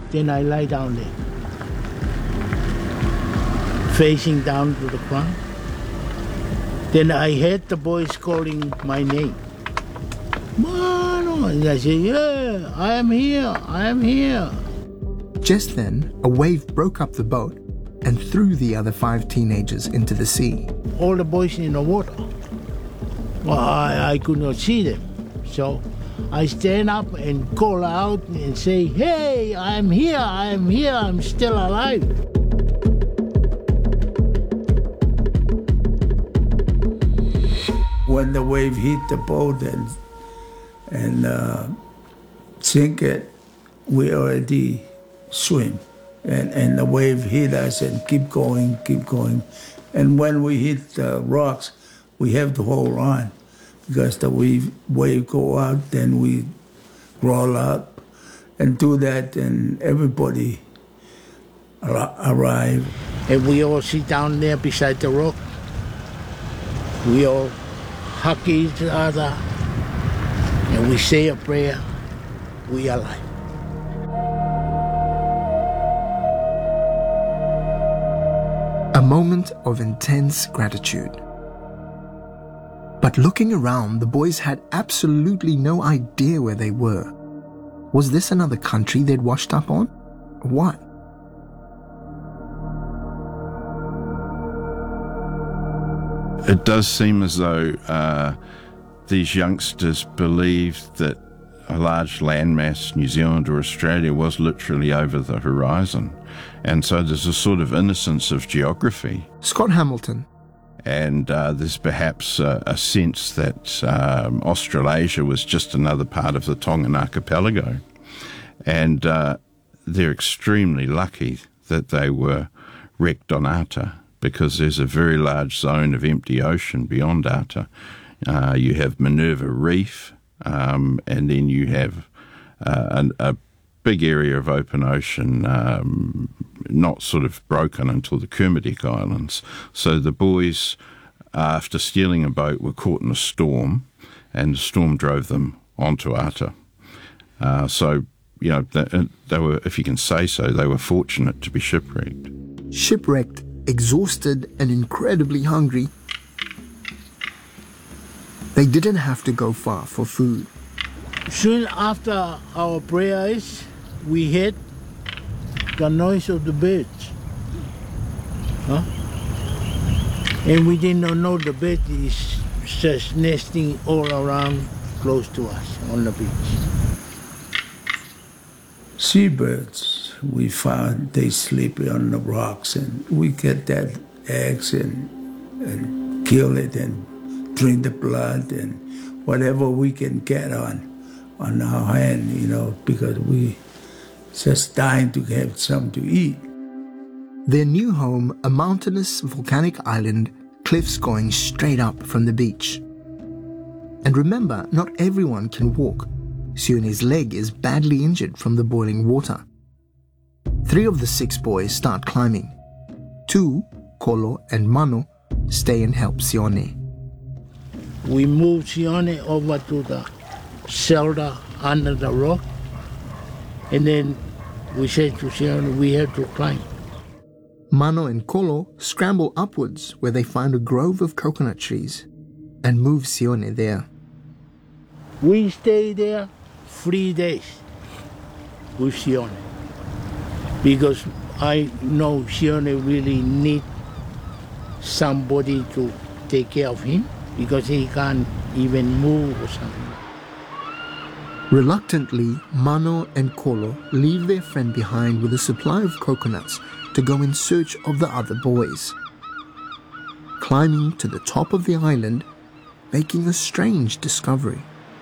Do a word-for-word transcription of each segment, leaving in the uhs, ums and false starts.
then I lie down there, facing down to the ground. Then I heard the boys calling my name. Mano! And I said, yeah, I am here, I am here. Just then, a wave broke up the boat and threw the other five teenagers into the sea. All the boys in the water. Well, I, I could not see them. So I stand up and call out and say, hey, I'm here, I'm here, I'm still alive. When the wave hit the boat and, and uh, sink it, we already swim. And, and the wave hit us and keep going, keep going. And when we hit the rocks, we have to hold on because the wave, wave go out, then we roll up and do that, and everybody ar- arrive. And we all sit down there beside the rock. We all hug each other and we say a prayer. We are alive. A moment of intense gratitude. But looking around, the boys had absolutely no idea where they were. Was this another country they'd washed up on? Or what? It does seem as though uh, these youngsters believed that a large landmass, New Zealand or Australia, was literally over the horizon. And so there's a sort of innocence of geography. Scott Hamilton. And uh, there's perhaps uh, a sense that um, Australasia was just another part of the Tongan archipelago. And uh, they're extremely lucky that they were wrecked on Ata, because there's a very large zone of empty ocean beyond Ata. Uh, you have Minerva Reef, um, and then you have uh, a, a big area of open ocean, um, not sort of broken until the Kermadec Islands. So the boys, after stealing a boat, were caught in a storm, and the storm drove them onto Ata. Uh, so, you know, they, they were, if you can say so, they were fortunate to be shipwrecked. Shipwrecked, exhausted, and incredibly hungry, they didn't have to go far for food. Soon after our prayers, we heard the noise of the birds. Huh? And we did not know the bird is just nesting all around close to us on the beach. Seabirds, we found they sleep on the rocks, and we get that eggs and, and kill it and drink the blood and whatever we can get on on our hand, you know, because we just dying to have something to eat. Their new home, a mountainous volcanic island, cliffs going straight up from the beach. And remember, not everyone can walk. Sione's leg is badly injured from the boiling water. Three of the six boys start climbing. Two, Kolo and Mano, stay and help Sione. We moved Sione over to the shelter under the rock, and then we said to Sione, we have to climb. Mano and Kolo scramble upwards where they find a grove of coconut trees and move Sione there. We stay there three days with Sione because I know Sione really need somebody to take care of him because he can't even move or something. Reluctantly, Mano and Kolo leave their friend behind with a supply of coconuts to go in search of the other boys. Climbing to the top of the island, making a strange discovery.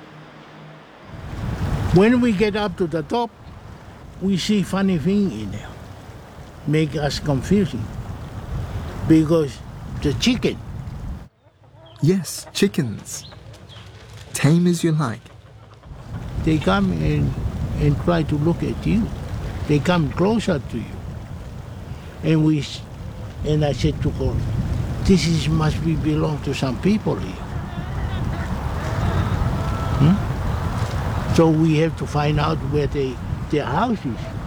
When we get up to the top, we see funny thing in there. Make us confusing. Because the chicken. Yes, chickens. Tame as you like. They come and, and try to look at you. They come closer to you. And we, and I said to her, this is must be belong to some people here. Hmm? So we have to find out where they, their house is.